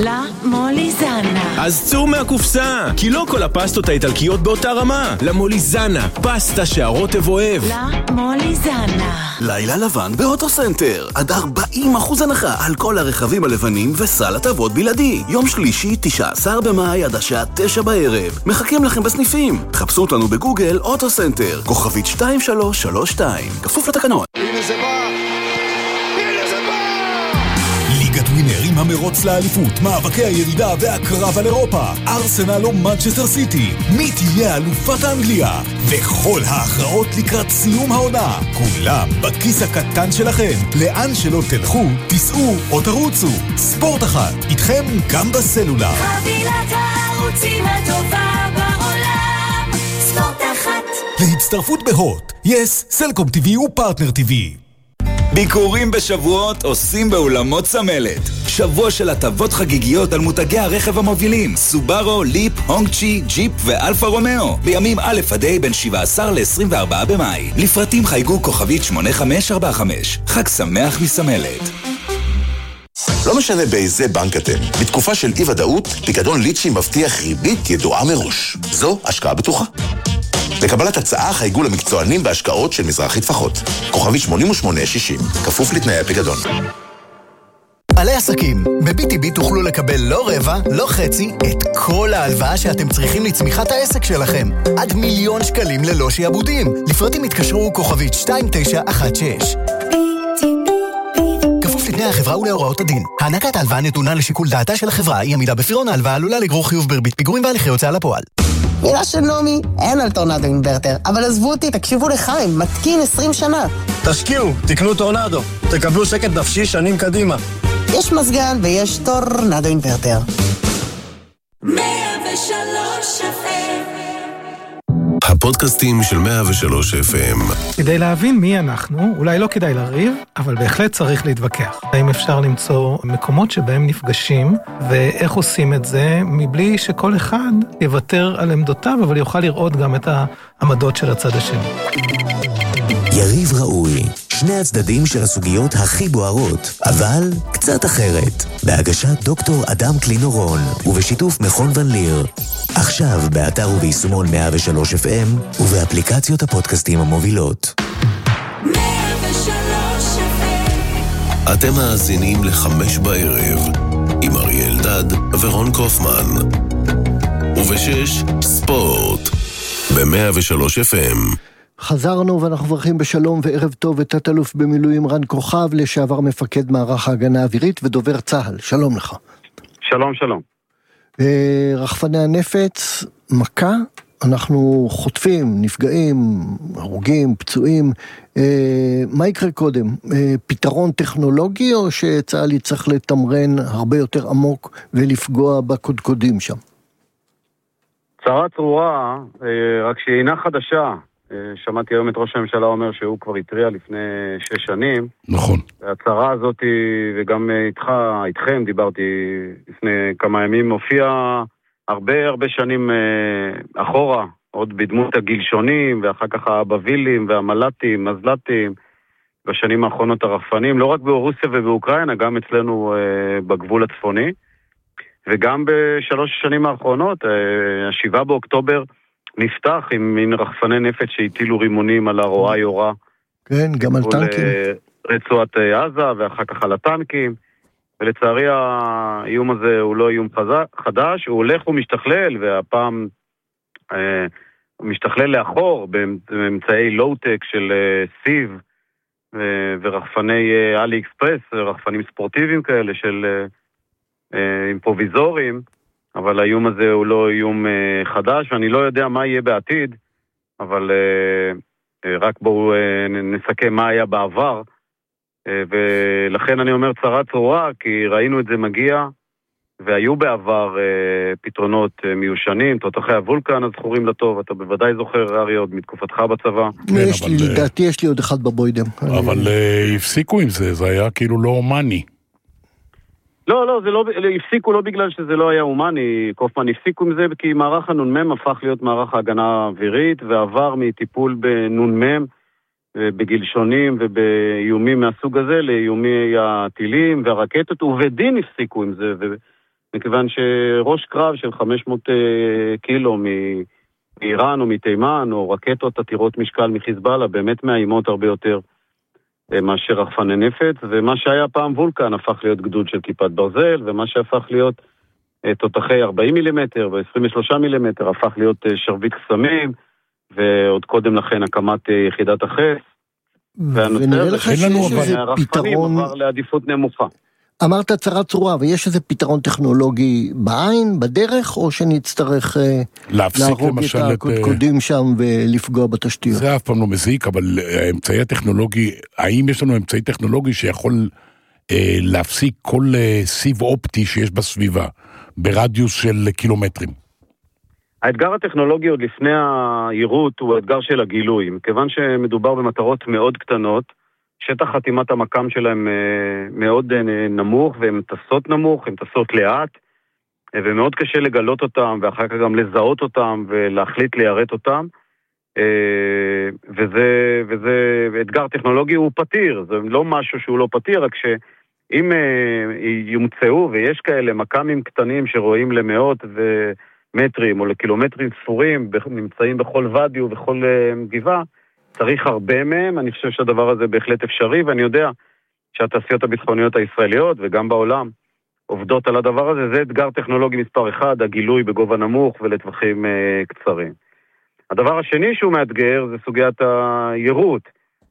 לה מוליזנה. אז צאו מהקופסה, כי לא כל הפסטות האיטלקיות באותה רמה. למוליזנה, פסטה שהרוטב אוהב. לה מוליזנה. לילה לבן באוטוסנטר, עד 40% הנחה על כל הרכבים הלבנים וסל הטבות בלעדי. יום שלישי, 19 במאי עד השעה 9 בערב. מחכים לכם בסניפים. חפשו אותנו בגוגל אוטוסנטר, כוכבית 2332. כפוף לתקנון. הנה זה בא! ליגת ווינרים, המרוץ לאליפות, מאבקי הירידה והקרב על אירופה, ארסנל או מנצ'סטר סיטי, מי תהיה אלופת אנגליה, וכל ההכרעות לקראת סיום העונה, כולם בכיס הקטן שלכם. לאן שלא תלכו, תיסעו או תרוצו, ספורט אחת, איתכם גם בסלולר. חבילת הערוצים הטובה בעולם, ספורט אחת. להצטרפות בהוט, יס, סלקום TV ופרטנר TV. ביקורים בשבועות עושים באולמות סמלת. שבוע של הטבות חגיגיות על מותגי הרכב המובילים סובארו, ליפ, הונגצ'י, ג'יפ ואלפה רומאו בימים א' עד ה' בין 17 ל-24 במאי. לפרטים חייגו כוכבית 8545. חג שמח מסמלת. לא משנה באיזה בנק אתם, בתקופה של אי-ודאות, פיקדון ליצ'י מבטיח ריבית ידועה מראש. זו השקעה בטוחה. לקבלת הצעה חייגו למקצוענים בהשקעות של מזרחי טפחות. כוכבי 8860, כפוף לתנאי הפיקדון. בעלי עסקים, ב-BTB תוכלו לקבל לא רבע, לא חצי, את כל ההלוואה שאתם צריכים לצמיחת העסק שלכם. עד 1,000,000 שקלים ללא שיעבודים. לפרטים התקשרו כוכבית 2916. כפוף לתנאי החברה ולהוראות הדין. הענקת ההלוואה נתונה לשיקול דעתה של החברה. אי עמידה בפירעון ההלוואה עלולה לגרור חיוב בריבית פיגורים והליכי הוצאה לפועל. מילה של נעמי, אין על טורנדו אינברטר, אבל עזבו אותי, תקשיבו לחיים, מתקין 20 שנה. תשקיעו, תקנו טורנדו, תקבלו שקט נפשי שנים קדימה. יש מזגן ויש טורנדו אינברטר. 103 FM. הפודקאסטים של 103 FM. כדי להבין מי אנחנו, אולי לא כדאי לריב, אבל בהחלט צריך להתווכח. האם אפשר למצוא מקומות שבהם נפגשים, ואיך עושים את זה, מבלי שכל אחד יוותר על עמדותיו, אבל יוכל לראות גם את העמדות של הצד השני. יריב ראוי, שני הצדדים של הסוגיות הכי בוערות, אבל קצת אחרת. בהגשת דוקטור אדם קלינורון, ובשיתוף מכון ון ליר. עכשיו באתר וביישומון 103 FM, ובאפליקציות הפודקאסטים המובילות. 103 FM. אתם מאזינים ל5 בערב, עם אריאל דד ורון קופמן. וב6 ספורט, ב103 FM. חזרנו ואנחנו מברכים בשלום וערב טוב את תת-אלוף במילואים רן כוכב, לשעבר מפקד מערך ההגנה האווירית ודובר צה"ל. שלום לך. שלום, שלום. רחפני הנפץ, מכה, אנחנו חוטפים, נפגעים, הרוגים, פצועים. מה יקרה קודם? פתרון טכנולוגי או שצה"ל יצטרך לתמרן הרבה יותר עמוק ולפגוע בקודקודים שם? צרה צרורה, רק שהיא אינה חדשה. שמעתי היום את ראש הממשלה אומר שהוא כבר התריע לפני 6 שנים. נכון. הצרה הזאת, וגם איתכם דיברתי לפני כמה ימים, הופיע הרבה שנים אחורה, עוד בדמות הגלשונים, ואחר כך הבבילים והמלטים, מזלטים, בשנים האחרונות הרחפנים, לא רק ברוסיה ובאוקראינה, גם אצלנו בגבול הצפוני, וגם ב3 השנים האחרונות, 7 באוקטובר, נפתח עם מין רחפני נפץ שהטילו רימונים על הרועה יורה. כן, גם על טנקים. רצועת עזה ואחר כך על הטנקים. ולצערי האיום הזה הוא לא איום חדש, הוא הולך ומשתכלל, והפעם הוא משתכלל לאחור באמצעי לואו-טק של סיב ורחפני אלי אקספרס, רחפנים ספורטיביים כאלה של אימפרוביזורים. אבל האיום הזה הוא לא איום חדש, ואני לא יודע מה יהיה בעתיד, אבל רק בואו נסכם מה היה בעבר, ולכן אני אומר צרה צרורה, כי ראינו את זה מגיע, והיו בעבר פתרונות מיושנים, תותחי הוולקן הזכורים לטוב, אתה בוודאי זוכר ארי עוד מתקופתך בצבא. לדעתי יש לי עוד אחד בבוידם. אבל הפסיקו עם זה, זה היה כאילו לא הומני. לא, זה לא, הפסיקו לא בגלל שזה לא היה הומני, קופמן, הפסיקו עם זה כי מערך הנונמם הפך להיות מערך ההגנה האווירית, ועבר מטיפול בנונמם, בגלשונים ובאיומים מהסוג הזה, לאיומי הטילים והרקטות, ובדין הפסיקו עם זה, מכיוון שראש קרב של 500 קילו מאיראן או מתימן, או רקטות עתירות משקל מחיזבאללה, באמת מאיימות הרבה יותר מאשר רחפני נפץ, ומה שהיה פעם וולקן הפך להיות גדוד של כיפת ברזל, ומה שהפך להיות תותחי 40 מילימטר ו-23 מילימטר הפך להיות שרביט קסמים, ועוד קודם לכן הקמת יחידת החס, ונראה לך שיש איזה פתרון... עבר לעדיפות נמוכה. אמרת צרה צרורה, ויש איזה פתרון טכנולוגי בעין, בדרך, או שנצטרך להרוג את הקודקודים שם ולפגוע בתשתיות? זה אף פעם לא מזיק, אבל האמצעי הטכנולוגי, האם יש לנו אמצעי טכנולוגי שיכול להפסיק כל סיב אופטי שיש בסביבה, ברדיוס של קילומטרים? האתגר הטכנולוגי עוד לפני העירות הוא האתגר של הגילוי, מכיוון שמדובר במטרות מאוד קטנות, שטח חתימת המקם שלהם מאוד נמוך, והן טסות נמוך, הן טסות לאט, ומאוד קשה לגלות אותם, ואחר כך גם לזהות אותם, ולהחליט ליירט אותם, וזה אתגר טכנולוגי הוא פתיר, זה לא משהו שהוא לא פתיר, רק שאם יומצאו, ויש כאלה מקמים קטנים שרואים למאות ומטרים, או לקילומטרים ספורים, נמצאים בכל ואדי ובכל גבעה, צריך הרבה מהם, אני חושב שהדבר הזה בהחלט אפשרי, ואני יודע שהתעשיות הביטחוניות הישראליות וגם בעולם עובדות על הדבר הזה, זה אתגר טכנולוגי מספר 1, הגילוי בגובה נמוך ולטווחים קצרים. הדבר השני שהוא מאתגר זה סוגיית היירוט,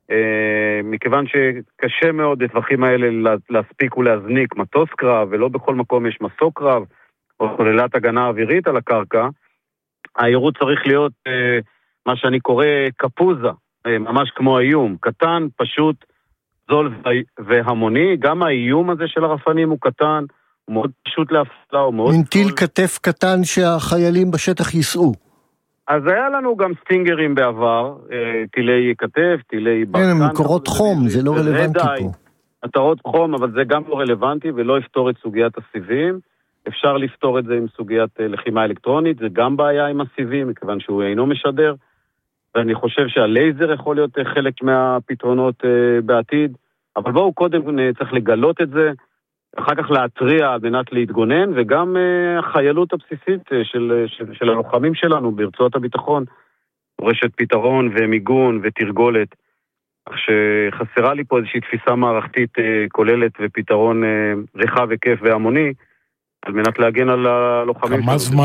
מכיוון שקשה מאוד לטווחים האלה להספיק ולהזניק מטוס קרב, ולא בכל מקום יש מסוק קרב, או כוללת הגנה אווירית על הקרקע, היירוט צריך להיות מה שאני קורא קפוזה, ממש כמו האיום, קטן, פשוט, זול והמוני, גם האיום הזה של הרפנים הוא קטן, הוא מאוד פשוט להפעלה, הוא מאוד... מנטיל כתף קטן שהחיילים בשטח ייסעו. אז היה לנו גם סטינגרים בעבר, טילי כתף, טילי ברקן. כן, מקורות חום, זה לא רלוונטי פה. מטרות חום, אבל זה גם לא רלוונטי, ולא יפתור את סוגיית הסיבים. אפשר לפתור את זה עם סוגיית לחימה אלקטרונית, זה גם בעיה עם הסיבים, מכיוון שהוא אינו משדר. ואני חושב שהלייזר יכול להיות חלק מהפתרונות בעתיד, אבל בואו קודם צריך לגלות את זה, אחר כך להטריע על מנת להתגונן, וגם החיילות הבסיסית של הלוחמים שלנו ברצועת הביטחון, דורשת פתרון ומיגון ותרגולת, אך שחסרה לי פה איזושהי תפיסה מערכתית כוללת ופתרון רחב וכיף והמוני, על מנת להגן על הלוחמים.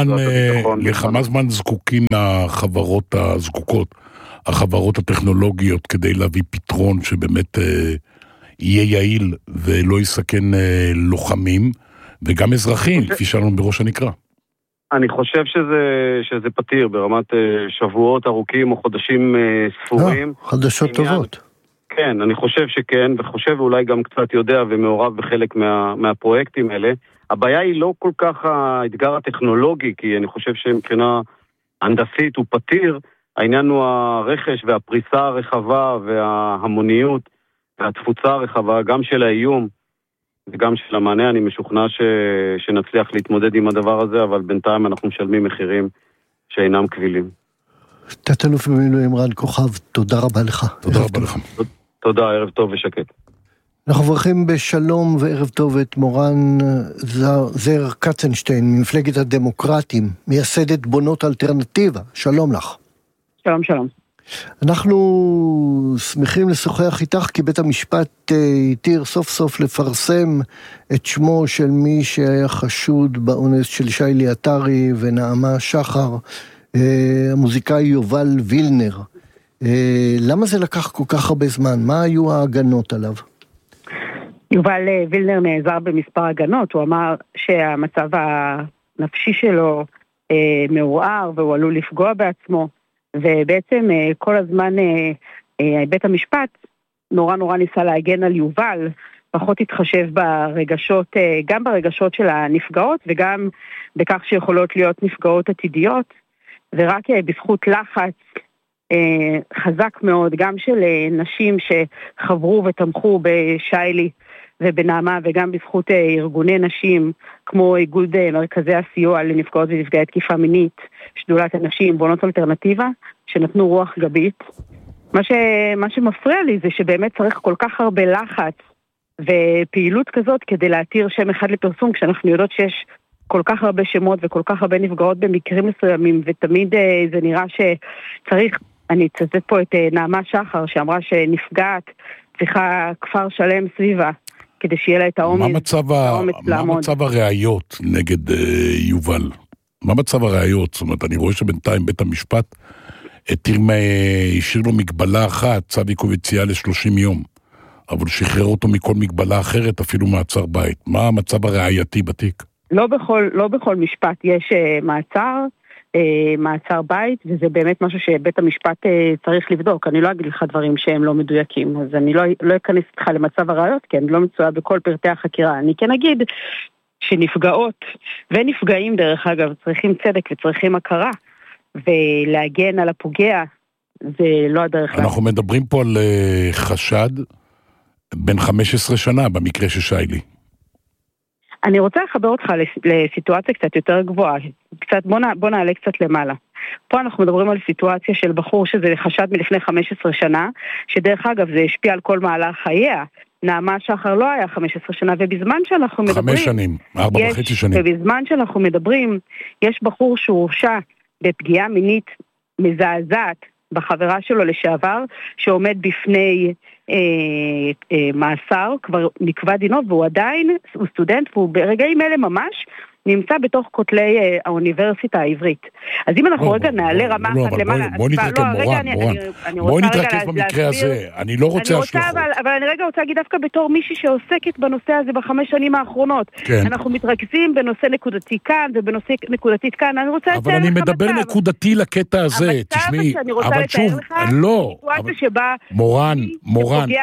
לכמה זמן זקוקים החברות הזקוקות, החברות הטכנולוגיות, כדי להביא פתרון שבאמת יהיה יעיל ולא יסכן לוחמים, וגם אזרחים, כפי שלנו בראש הנקרא? אני חושב שזה פתיר, ברמת שבועות ארוכים או חודשים ספורים. חדשות טובות. כן, אני חושב שכן, וחושב אולי גם קצת יודע ומעורב בחלק מהפרויקטים האלה. הבעיה היא לא כל כך האתגר הטכנולוגי, כי אני חושב שמבחינה הנדסית הוא פתיר, העניין הוא הרכש והפריסה הרחבה וההמוניות והתפוצה הרחבה, גם של האיום וגם של המענה. אני משוכנע שנצליח להתמודד עם הדבר הזה, אבל בינתיים אנחנו משלמים מחירים שאינם קבילים. תת-אלוף במילואים רן כוכב, תודה רבה לך. תודה רבה לך. תודה, ערב טוב ושקט. אנחנו מברכים בשלום וערב טוב את מורן זר קצנשטיין, ממפלגת הדמוקרטים, מייסדת בונות אלטרנטיבה. שלום לך. שלום, שלום. אנחנו שמחים לשוחח איתך, כי בית המשפט התיר סוף סוף לפרסם את שמו של מי שהיה חשוד באונס של שיילי עטרי ונעמה שחר, המוזיקאי יובל וילנר. למה זה לקח כל כך הרבה זמן? מה היו ההגנות עליו? יובל וילנר נעזר במספר הגנות, הוא אמר שהמצב הנפשי שלו מעורער והוא עלול לפגוע בעצמו, ובעצם כל הזמן בית המשפט נורא ניסה להגן על יובל, פחות התחשב ברגשות, גם ברגשות של הנפגעות וגם בכך שיכולות להיות נפגעות עתידיות, ורק בזכות לחץ חזק מאוד, גם של נשים שחברו ותמכו בשיילי ובנעמה, וגם בזכות ארגוני נשים כמו איגוד מרכזי הסיוע לנפגעות ונפגעי תקיפה מינית, שדולת הנשים, בונות אלטרנטיבה, שנתנו רוח גבית. מה שמפריע לי זה שבאמת צריך כל כך הרבה לחץ ופעילות כזאת כדי להתיר שם אחד לפרסום, כשאנחנו יודעות שיש כל כך הרבה שמות וכל כך הרבה נפגעות במקרים מסוימים, ותמיד זה נראה שצריך, אני אצטט פה את נעמה שחר, שאמרה שנפגעת צריכה כפר שלם סביבה, כדי שיהיה לה את האומץ לעמוד. מה מצב הראיות נגד יובל? מה מצב הראיות? זאת אומרת, אני רואה שבינתיים בית המשפט השאיר לו מגבלה אחת, צו עיכוב יציאה ל-30 יום, אבל שחרר אותו מכל מגבלה אחרת, אפילו מעצר בית. מה המצב הראייתי בתיק? לא בכל משפט יש מעצר בית, וזה באמת משהו שבית המשפט צריך לבדוק. אני לא אגיד לך דברים שהם לא מדויקים, אז אני לא אכנס איתך למצב הראיות, כי אני לא מצויה בכל פרטי החקירה. אני כן אגיד שנפגעות ונפגעים דרך אגב צריכים צדק וצריכים הכרה, ולהגן על הפוגע זה לא הדרך. אנחנו מדברים פה על חשד בין 15 שנה במקרה ששיילי. אני רוצה לחבר אותך לסיטואציה קצת יותר גבוהה, בוא נעלה קצת למעלה. פה אנחנו מדברים על סיטואציה של בחור שזה חשד מלפני 15 שנה, שדרך אגב זה השפיע על כל מהלך חייה. נעמה שחר לא היה 15 שנה, ובזמן שאנחנו מדברים... 5 שנים, 4.5 שנים. ובזמן שאנחנו מדברים, יש בחור שהורשע בפגיעה מינית מזעזעת בחברה שלו לשעבר, שעומד בפני מאסר, כבר נקבע דינו, והוא עדיין, הוא סטודנט, והוא ברגעים אלה ממש נמצא בתוך כותלי האוניברסיטה העברית. אז אם אנחנו רגע נעלה רמה אחת למעלה... בוא נתרכז, מורן. בוא נתרכז במקרה הזה. אני לא רוצה השלכות. אבל אני רגע רוצה להגיד דווקא בתור מישהי שעוסקת בנושא הזה ב5 שנים האחרונות. אנחנו מתרכזים בנושא נקודתי כאן ובנושא נקודתית כאן. אני רוצה אבל אני מדבר נקודתי לקטע הזה. תשמעי, אבל שוב, לא. מורן,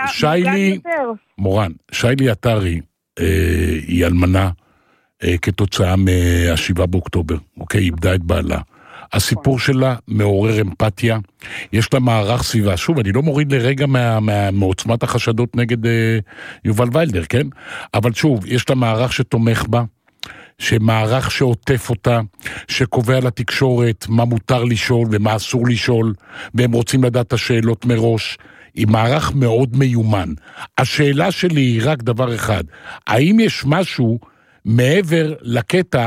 שיילי עטרי היא אלמנה כתוצאה מה7 באוקטובר, אוקיי? איבדה את בעלה. הסיפור שלה מעורר אמפתיה, יש לה מערך סביבה, שוב, אני לא מוריד לרגע מעוצמת החשדות נגד יובל וילדר, כן? אבל שוב, יש לה מערך שתומך בה, שמערך שעוטף אותה, שקובע לתקשורת מה מותר לשאול ומה אסור לשאול, והם רוצים לדעת את השאלות מראש, היא מערך מאוד מיומן. השאלה שלי היא רק דבר אחד, האם יש משהו מעבר לקטע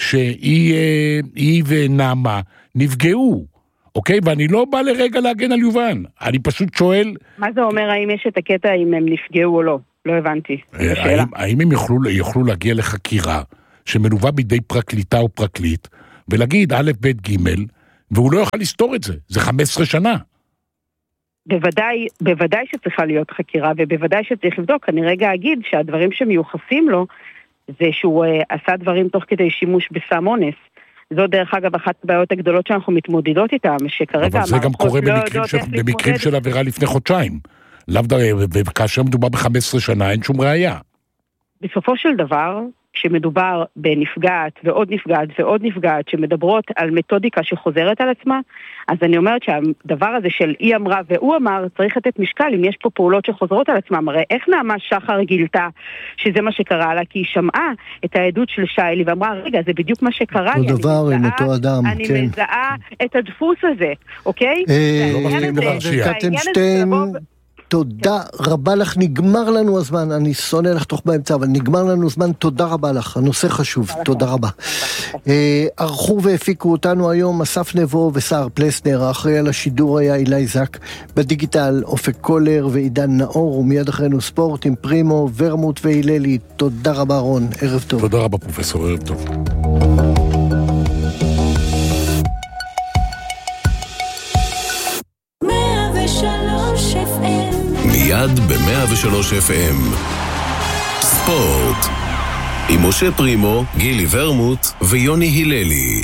שהיא ונעמה נפגעו, אוקיי? ואני לא בא לרגע להגן על יובן, אני פשוט שואל... מה זה אומר, האם יש את הקטע אם הם נפגעו או לא? לא הבנתי. האם הם יוכלו להגיע לחקירה שמלווה בידי פרקליטה או פרקליט, ולהגיד א' ב' ג' והוא לא יוכל לסתור את זה, זה 15 שנה. בוודאי שצריכה להיות חקירה, ובוודאי שצריך לבדוק. אני רגע אגיד שהדברים שמיוחסים לו, זה שהוא עשה דברים תוך כדי שימוש בסם אונס. זו דרך אגב אחת הבעיות הגדולות שאנחנו מתמודדות איתם, שכרגע... אבל זה גם קורה במקרים של עבירה לפני חודשיים. וכאשר מדובר ב15 שנה, אין שום ראייה. בסופו של דבר, כשמדובר בנפגעת ועוד נפגעת ועוד נפגעת שמדברות על מתודיקה שחוזרת על עצמה, אז אני אומרת שהדבר הזה של היא אמרה והוא אמר צריך לתת משקל אם יש פה פעולות שחוזרות על עצמם. הרי איך נעמה שחר גילתה שזה מה שקרה לה? כי היא שמעה את העדות של שיילי ואמרה רגע זה בדיוק מה שקרה לי. דבר עם אותו אדם, אני מזהה את הדפוס הזה, אוקיי? קטנשטיין, תודה רבה לך, נגמר לנו הזמן, אני שונא לחתוך באמצע, אבל נגמר לנו זמן, תודה רבה לך, הנושא חשוב, תודה רבה. ערכו והפיקו אותנו היום אסף נבו ושר פלסנר, האחראי על השידור היה אילי זק, בדיגיטל אופק קולר ועידן נאור, ומיד אחרינו ספורט עם פרימו, ורמוט והיללי. תודה רבה רון, ערב טוב. תודה רבה פרופסור, ערב טוב. מיד ב-103 FM ספורט עם משה פרימו, גילי ורמוט ויוני היללי.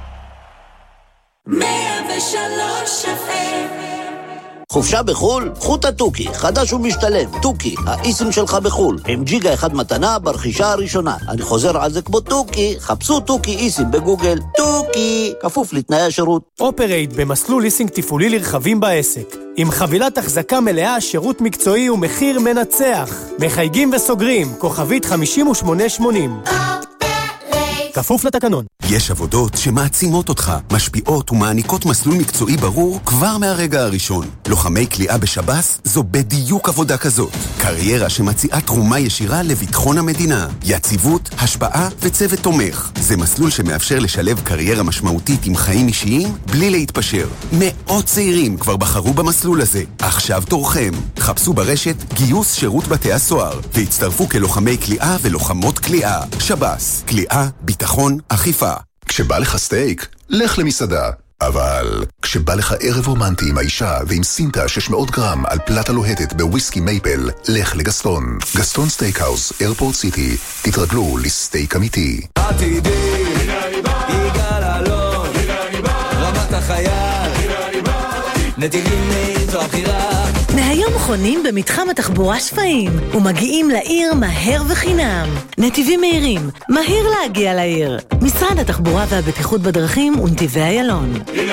103 FM. חופשה בחול? קחו את התוכי, חדש ומשתלם, תוכי, האיסים שלך בחול, עם ג'יגה אחד מתנה ברכישה הראשונה. אני חוזר על זה כמו תוכי, חפשו תוכי איסים בגוגל, תוכי, כפוף לתנאי השירות. אופרייט במסלול ליסינג תפעולי לרכבים בעסק. עם חבילת החזקה מלאה, שירות מקצועי ומחיר מנצח. מחייגים וסוגרים, כוכבית 5880. כפוף לתקנון. יש עבודות שמעצימות אותך, משפיעות ומעניקות מסלול מקצועי ברור כבר מהרגע הראשון. לוחמי כליאה בשב"ס זו בדיוק עבודה כזאת. קריירה שמציעה תרומה ישירה לביטחון המדינה. יציבות, השפעה וצוות תומך. זה מסלול שמאפשר לשלב קריירה משמעותית עם חיים אישיים בלי להתפשר. מאות צעירים כבר בחרו במסלול הזה. עכשיו תורכם. חפשו ברשת גיוס שירות בתי הסוהר והצטרפו כלוחמי כליאה ולוחמות כליאה. שב"ס, כליאה, ביטחון, אכיפה. כשבא לך סטייק, לך למסעדה. אבל כשבא לך ערב רומנטי עם האישה ועם סינטה 600 גרם על פלטה לוהטת בוויסקי מייפל, לך לגסטון. גסטון סטייקהאוס, איירפורט סיטי. תתרגלו לסטייק אמיתי. עתידי, יגאל אלון, רמת החייל, נתיבים זו הבחירה. מהיום חונים במתחם התחבורה שפיים ומגיעים לעיר מהר וחינם. נתיבים מהירים, מהיר להגיע לעיר. משרד התחבורה והבטיחות בדרכים ונתיבי איילון.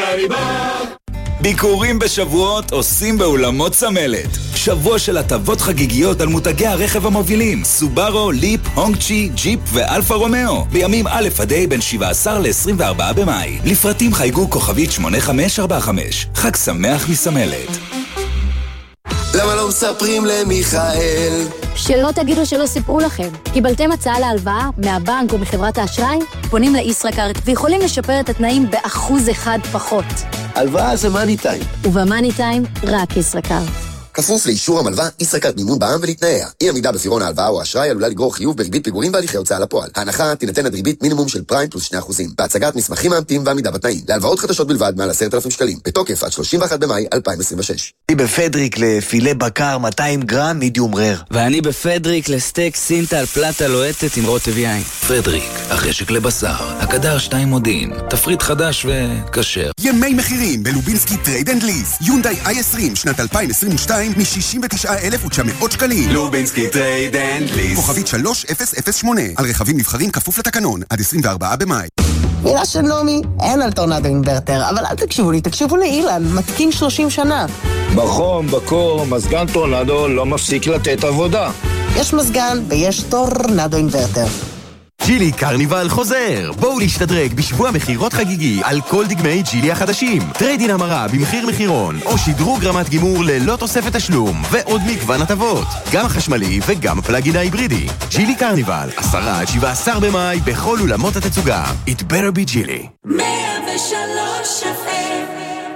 ביקורים בשבועות עושים באולמות צמלת. שבוע של הטבות חגיגיות על מותגי הרכב המובילים סובארו, ליפ, הונגצ'י, ג'יפ ואלפה רומאו. בימים א' עד ה' בין 17 ל-24 במאי. לפרטים חייגו כוכבית 8545. חג שמח מסמלת. למה לא מספרים למיכאל? שלא תגידו שלא סיפרו לכם. קיבלתם הצעה להלוואה מהבנק או מחברת האשראי? פונים לישראכרט ויכולים לשפר את התנאים ב1% פחות. הלוואה זה מאני טיים. ובמאני טיים רק ישראכרט. כפוף לאישור המלווה, ישראכרט מימון בע"מ ולהתנאיה. אי עמידה בפירעון ההלוואה או האשראי עלולה לגרור חיוב בריבית פיגורים והליכי הוצאה לפועל. ההנחה תינתן עד ריבית מינימום של פריים פלוס 2%. בהצגת מסמכים מאמתים ועמידה בתנאים. להלוואות חדשות בלבד מעל 10,000 שקלים. בתוקף עד 31 במאי 2026. אני בפדריק לפילה בקר 200 גרם מידיום רר. ואני בפדריק לסטייק סינטה על פלטה לוהטת עם רוטב יין. פדריק, החשק לבשר, הקדר 2 מודיעין, תפריט חדש וכשר. ימי מחירים בלובינסקי טרייד אנד ליס. יונדאי i20 שנת 2022 מ-69,900 שקלים. לובינסקי טרייד אנד ליס. כוכבית 3008. על רכבים נבחרים כפוף לתקנון. עד 24 במאי. מילה של נעמי, אין על טורנדו אינברטר, אבל אל תקשיבו לי, תקשיבו לאילן, מתקין 30 שנה. בחום, בקור, מזגן טורנדו לא מפסיק לתת עבודה. יש מזגן ויש טורנדו אינברטר. ג'ילי קרניבל חוזר. בואו להשתדרג בשבוע מחירות חגיגי על כל דגמי ג'ילי החדשים. טריידין המרה במחיר מחירון, או שדרוג רמת גימור ללא תוספת תשלום, ועוד מגוון הטבות. גם החשמלי וגם הפלאגין ההיברידי. ג'ילי קרניבל, 10 עד 17 במאי בכל אולמות התצוגה. It better be ג'ילי. 103 FM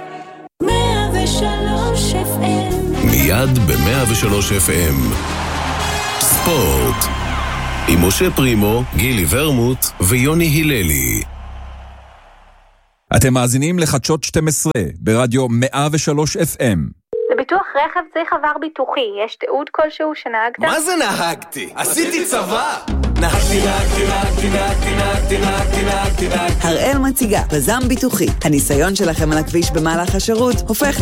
103 FM מיד ב-103 FM ספורט עם משה פרימו, גילי ורמוט ויוני היללי. אתם מאזינים לחדשות 12 ברדיו 103 FM. לביטוח רכב צריך עבר ביטוחי. יש תיעוד כלשהו שנהגת? מה זה נהגתי? עשיתי צבא! הראל מציגה בזם ביטוחי. הניסיון שלכם על הכביש במהלך השירות הופך